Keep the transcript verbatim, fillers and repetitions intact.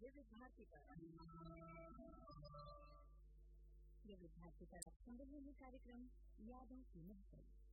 विविध भारती पर। ये विविध भारती पर आप सुन रहे हैं कार्यक्रम यादों की महफिल।